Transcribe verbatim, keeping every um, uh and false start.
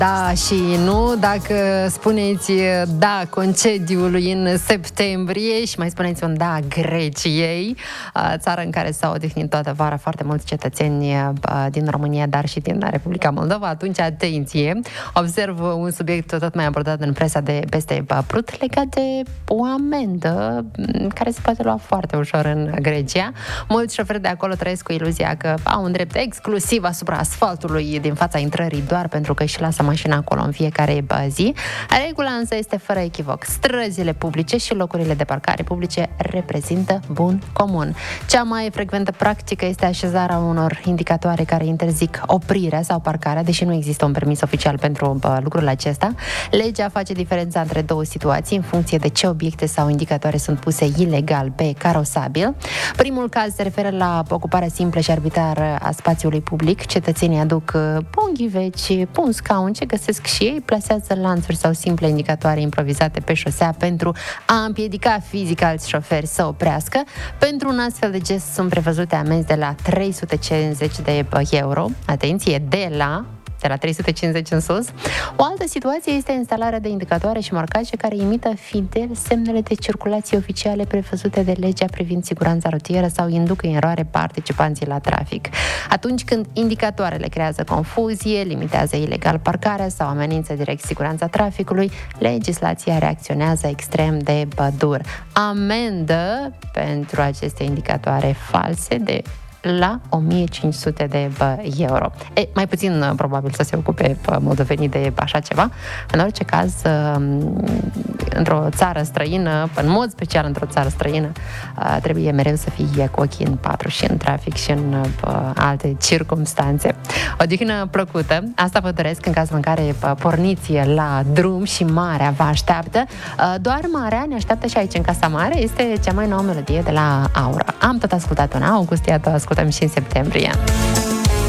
Da, și nu dacă spuneți da concediului în septembrie și mai spuneți un da Greciei, țară în care s-au odihnit toată vara foarte mulți cetățeni din România, dar și din Republica Moldova, atunci atenție, observ un subiect tot mai abordat în presa de peste Prut legat de o amendă care se poate lua foarte ușor în Grecia. Mulți șoferi de acolo trăiesc cu iluzia că au un drept exclusiv asupra asfaltului din fața intrării doar pentru că își lasă mașina acolo în fiecare zi. Regula însă este fără echivoc. Străzile publice și locurile de parcare publice reprezintă bun comun. Cea mai frecventă practică este așezarea unor indicatoare care interzic oprirea sau parcarea, deși nu există un permis oficial pentru lucrul acesta. Legea face diferența între două situații în funcție de ce obiecte sau indicatoare sunt puse ilegal pe carosabil. Primul caz se referă la ocuparea simplă și arbitrară a spațiului public. Cetățenii aduc un ghiveci, un scaun, ce găsesc și ei, plasează lanțuri sau simple indicatoare improvizate pe șosea pentru a împiedica fizic alți șoferi să oprească. Pentru un astfel de gest sunt prevăzute amenzi de la trei sute cincizeci de euro. Atenție, de la de la trei sute cincizeci în sus. O altă situație este instalarea de indicatoare și marcaje care imită fidel semnele de circulație oficiale prevăzute de legea privind siguranța rutieră sau induc în eroare participanții la trafic. Atunci când indicatoarele creează confuzie, limitează ilegal parcarea sau amenință direct siguranța traficului, legislația reacționează extrem de dur. Amendă pentru aceste indicatoare false de la o mie cinci sute de euro. E, mai puțin probabil să se ocupe moldovenii de așa ceva. În orice caz, într-o țară străină, în mod special într-o țară străină, trebuie mereu să fie cu ochii în patru și în trafic și în alte circumstanțe. O dihnă plăcută, asta vă doresc în cazul în care porniți la drum și marea vă așteaptă. Doar marea ne așteaptă și aici în Casa Mare, este cea mai nouă melodie de la Aura. Am tot ascultat în august, iată, ascultăm și în septembrie.